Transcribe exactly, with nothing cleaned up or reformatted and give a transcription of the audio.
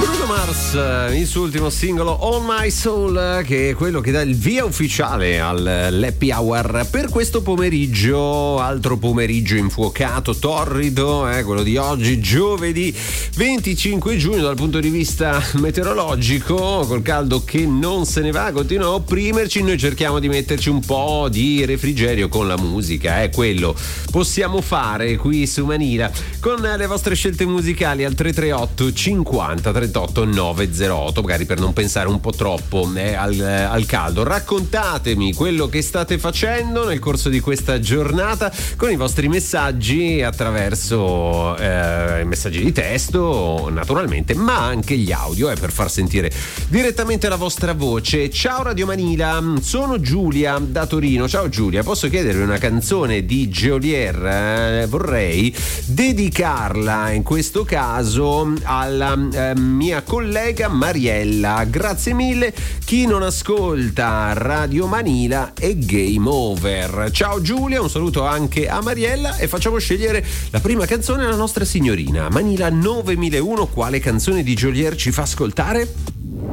Mars, il suo ultimo singolo On My Soul, che è quello che dà il via ufficiale all'Happy Hour per questo pomeriggio, altro pomeriggio infuocato, torrido, eh, quello di oggi, giovedì venticinque giugno dal punto di vista meteorologico, col caldo che non se ne va, continua a opprimerci, noi cerchiamo di metterci un po' di refrigerio con la musica, eh, quello possiamo fare qui su Manila con le vostre scelte musicali al tre tre otto cinquanta trentotto novecentotto, magari per non pensare un po' troppo eh, al, al caldo. Raccontatemi quello che state facendo nel corso di questa giornata con i vostri messaggi attraverso eh, messaggi di testo naturalmente, ma anche gli audio eh, per far sentire direttamente la vostra voce. Ciao Radio Manila, sono Giulia da Torino. Ciao Giulia, posso chiedervi una canzone di Geolier? Eh, vorrei dedicarla in questo caso alla eh, mia collega Mariella. Grazie mille. Chi non ascolta Radio Manila è game over. Ciao Giulia, un saluto anche a Mariella e facciamo scegliere la prima canzone alla nostra signorina. Manila novemilauno, quale canzone di Geolier ci fa ascoltare?